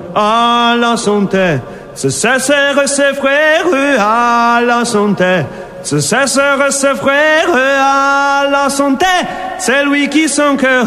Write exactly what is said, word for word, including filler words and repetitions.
à la santé. Ce cessèrent ses frères à la santé. Ce cessèrent ses frères à la santé. C'est lui qui son cœur